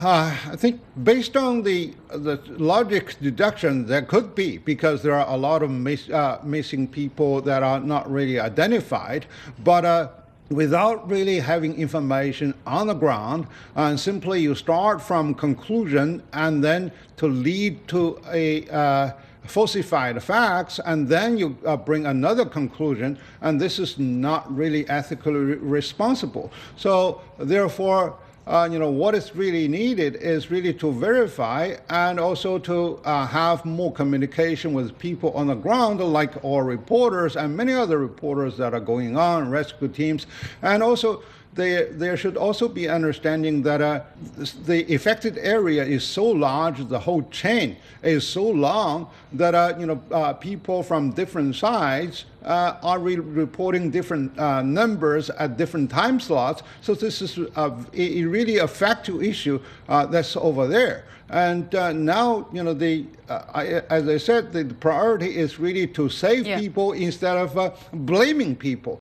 I think based on the logic deduction, there could be because there are a lot of missing people that are not really identified, but. Without really having information on the ground, and simply you start from conclusion and then to lead to a falsified facts, and then you bring another conclusion, and this is not really ethically responsible. So therefore, what is really needed is really to verify and also to have more communication with people on the ground, like our reporters and many other reporters that are going on, rescue teams, and also there should also be understanding that the affected area is so large, the whole chain is so long that people from different sides are reporting different numbers at different time slots. So this is really a factual issue that's over there. And now, as I said, the priority is really to save people instead of blaming people.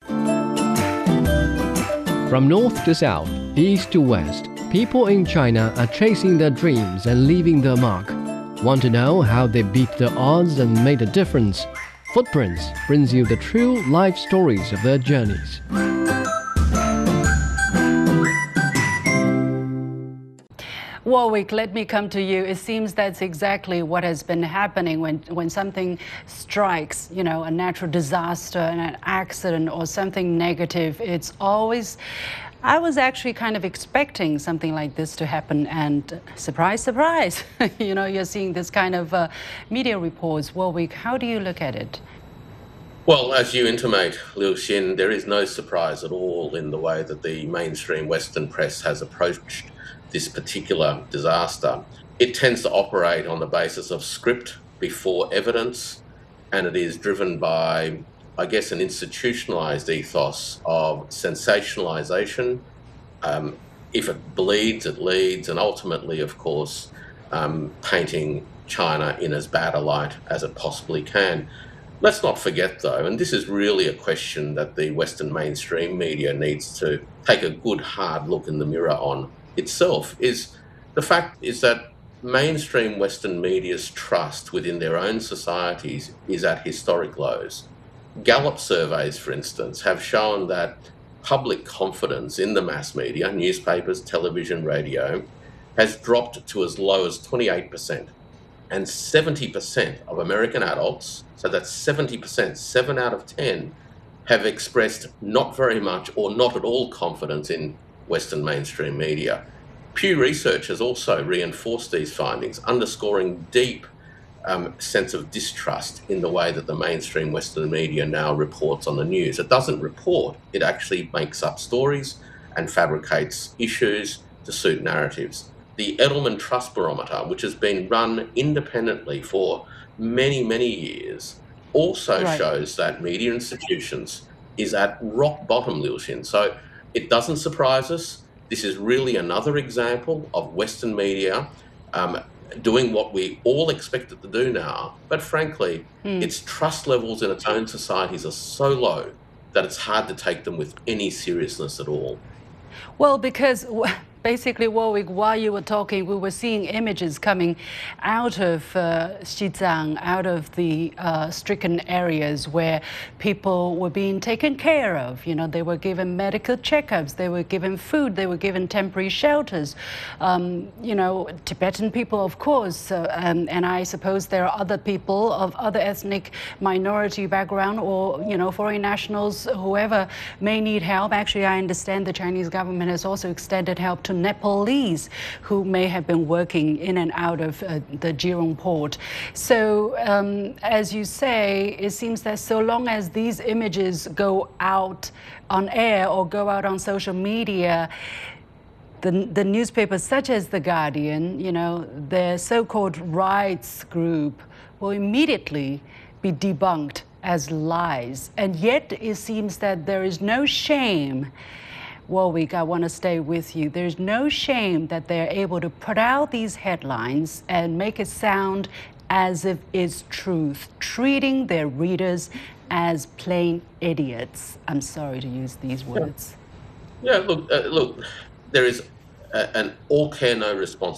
From north to south, east to west, people in China are chasing their dreams and leaving their mark. Want to know how they beat the odds and made a difference? Footprints brings you the true life stories of their journeys. Warwick, let me come to you. It seems that's exactly what has been happening when something strikes, a natural disaster, an accident or something negative. It's always, I was actually kind of expecting something like this to happen, and surprise, surprise, you're seeing this kind of media reports. Warwick, how do you look at it? Well, as you intimate, Liu Xin, there is no surprise at all in the way that the mainstream Western press has approached this particular disaster. It tends to operate on the basis of script before evidence, and it is driven by, I guess, an institutionalized ethos of sensationalization. If it bleeds, it leads, and ultimately, of course, painting China in as bad a light as it possibly can. Let's not forget, though, and this is really a question that the Western mainstream media needs to take a good hard look in the mirror on itself, is the fact is that mainstream Western media's trust within their own societies is at historic lows. Gallup surveys, for instance, have shown that public confidence in the mass media, newspapers, television, radio, has dropped to as low as 28%. And 70% of American adults, so that's 70%, 7 out of 10, have expressed not very much or not at all confidence in Western mainstream media. Pew Research has also reinforced these findings, underscoring deep sense of distrust in the way that the mainstream Western media now reports on the news. It doesn't report, it actually makes up stories and fabricates issues to suit narratives. The Edelman Trust Barometer, which has been run independently for many, many years, also shows that media institutions is at rock bottom, Liu Xin. So it doesn't surprise us. This is really another example of Western media doing what we all expect it to do now. But frankly, its trust levels in its own societies are so low that it's hard to take them with any seriousness at all. Well, because basically, Warwick, while you were talking, we were seeing images coming out of Xizang, out of the stricken areas where people were being taken care of. They were given medical checkups, they were given food, they were given temporary shelters. Tibetan people, of course, and I suppose there are other people of other ethnic minority background or, foreign nationals, whoever may need help. Actually, I understand the Chinese government has also extended help to Nepalese who may have been working in and out of the Jurong port. So as you say, it seems that so long as these images go out on air or go out on social media, the newspapers such as The Guardian, their so-called rights group will immediately be debunked as lies. And yet it seems that there is no shame. Warwick, I want to stay with you. There's no shame that they're able to put out these headlines and make it sound as if it's truth, treating their readers as plain idiots. I'm sorry to use these words. Yeah, look, there is an all care, no response